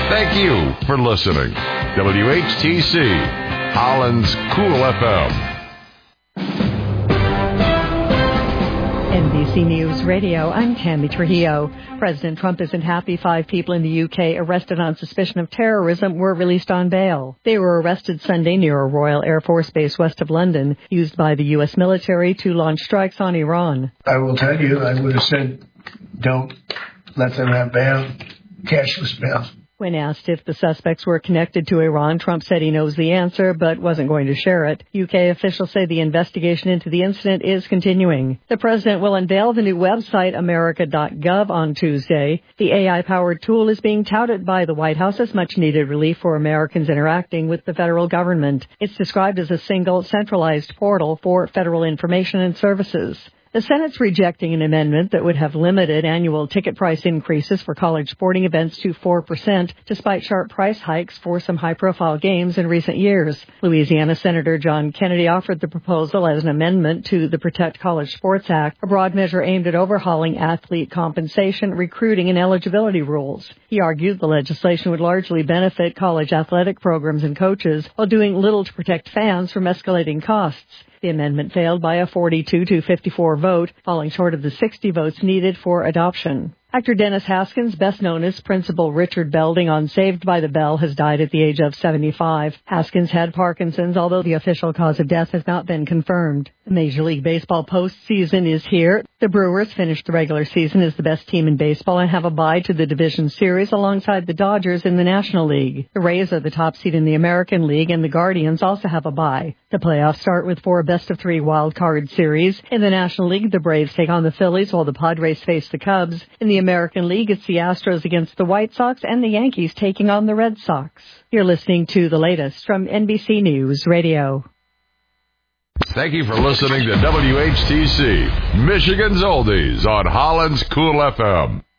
Thank you for listening. WHTC, Holland's Cool FM. NBC News Radio, I'm Tammy Trujillo. President Trump isn't happy 5 people in the UK arrested on suspicion of terrorism were released on bail. They were arrested Sunday near a Royal Air Force base west of London, used by the U.S. military to launch strikes on Iran. I will tell you, I would have said, don't let them have bail, cashless bail. When asked if the suspects were connected to Iran, Trump said he knows the answer, but wasn't going to share it. UK officials say the investigation into the incident is continuing. The president will unveil the new website, America.gov, on Tuesday. The AI-powered tool is being touted by the White House as much-needed relief for Americans interacting with the federal government. It's described as a single, centralized portal for federal information and services. The Senate's rejecting an amendment that would have limited annual ticket price increases for college sporting events to 4%, despite sharp price hikes for some high-profile games in recent years. Louisiana Senator John Kennedy offered the proposal as an amendment to the Protect College Sports Act, a broad measure aimed at overhauling athlete compensation, recruiting, and eligibility rules. He argued the legislation would largely benefit college athletic programs and coaches, while doing little to protect fans from escalating costs. The amendment failed by a 42-54 vote, falling short of the 60 votes needed for adoption. Actor Dennis Haskins, best known as Principal Richard Belding on Saved by the Bell, has died at the age of 75. Haskins had Parkinson's, although the official cause of death has not been confirmed. The Major League Baseball postseason is here. The Brewers finished the regular season as the best team in baseball and have a bye to the division series alongside the Dodgers in the National League. The Rays are the top seed in the American League, and the Guardians also have a bye. The playoffs start with 4 best-of-3 wild-card series. In the National League, the Braves take on the Phillies while the Padres face the Cubs. In the American League, it's the Astros against the White Sox and the Yankees taking on the Red Sox. You're listening to the latest from NBC News Radio. Thank you for listening to WHTC, Michigan's Oldies on Holland's Cool FM.